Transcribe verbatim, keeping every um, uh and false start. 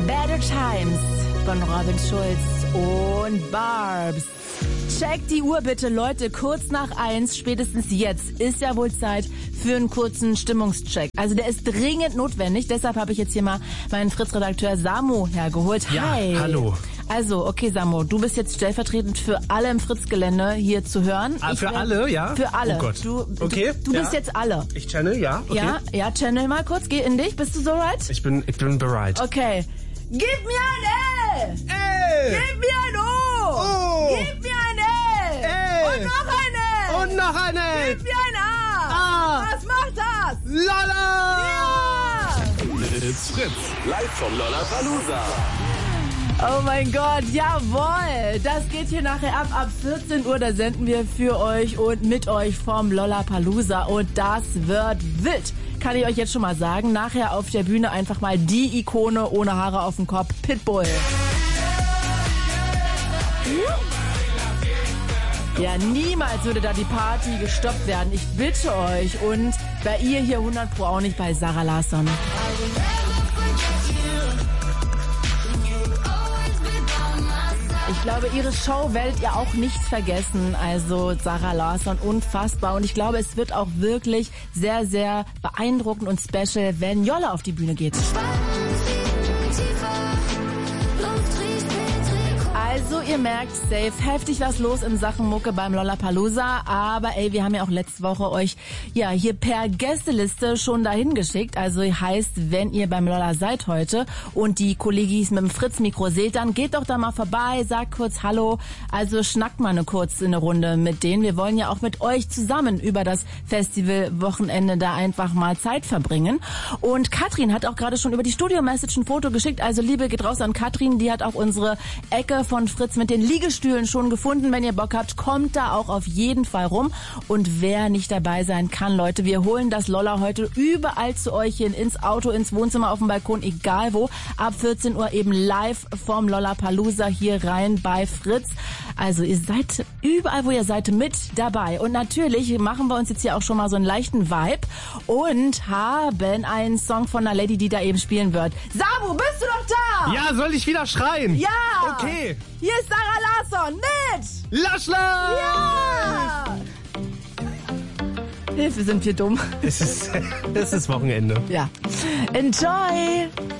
Better Times von Robin Schulz und Barbs. Checkt die Uhr bitte, Leute, kurz nach eins, spätestens jetzt, ist ja wohl Zeit für einen kurzen Stimmungscheck. Also der ist dringend notwendig, deshalb habe ich jetzt hier mal meinen Fritz-Redakteur Samu hergeholt. Hi. Ja, hallo. Also, okay, Samu, du bist jetzt stellvertretend für alle im Fritz-Gelände hier zu hören. Ah, Ich für bin, alle, ja? Für alle. Oh Gott. Du, okay. Du, du ja. bist jetzt alle. Ich channel, ja. Okay. Ja, ja, channel mal kurz, geh in dich, bist du soweit? Ich bin, ich bin bereit. Okay. Gib mir ein L! L! Gib mir ein O! O! Gib mir ein L! L! Und noch ein L! Und noch ein L! Gib mir ein A! A! Was macht das? Lolla! Ja! It's Fritz, live vom Lollapalooza. Oh mein Gott, jawohl! Das geht hier nachher ab. Ab vierzehn Uhr, da senden wir für euch und mit euch vom Lollapalooza. Und das wird wild. Kann ich euch jetzt schon mal sagen. Nachher auf der Bühne einfach mal die Ikone ohne Haare auf dem Kopf, Pitbull. Ja, niemals würde da die Party gestoppt werden. Ich bitte euch. Und bei ihr hier hundert Pro auch nicht, bei Zara Larsson. Ich glaube, ihre Show werdet ihr auch nicht vergessen. Also Zara Larsson, unfassbar. Und ich glaube, es wird auch wirklich sehr, sehr beeindruckend und special, wenn Jolla auf die Bühne geht. Also, ihr merkt, safe, heftig was los in Sachen Mucke beim Lollapalooza. Aber ey, wir haben ja auch letzte Woche euch ja hier per Gästeliste schon dahin geschickt. Also heißt, wenn ihr beim Lolla seid heute und die Kollegis mit dem Fritz-Mikro seht, dann geht doch da mal vorbei, sagt kurz Hallo. Also schnackt mal eine kurz eine Runde mit denen. Wir wollen ja auch mit euch zusammen über das Festival-Wochenende da einfach mal Zeit verbringen. Und Katrin hat auch gerade schon über die Studio-Message ein Foto geschickt. Also Liebe geht raus an Katrin, die hat auch unsere Ecke von Fritz mit den Liegestühlen schon gefunden. Wenn ihr Bock habt, kommt da auch auf jeden Fall rum. Und wer nicht dabei sein kann, Leute, wir holen das Lolla heute überall zu euch hin, ins Auto, ins Wohnzimmer, auf dem Balkon, egal wo. Ab vierzehn Uhr eben live vom Lollapalooza hier rein bei Fritz. Also ihr seid überall, wo ihr seid, mit dabei. Und natürlich machen wir uns jetzt hier auch schon mal so einen leichten Vibe und haben einen Song von einer Lady, die da eben spielen wird. Samu, bist du noch da? Ja, soll ich wieder schreien? Ja! Okay. Hier ist Zara Larsson mit! Laschler! Ja! Hilfe, sind wir dumm. Es ist, es ist Wochenende. Ja. Enjoy!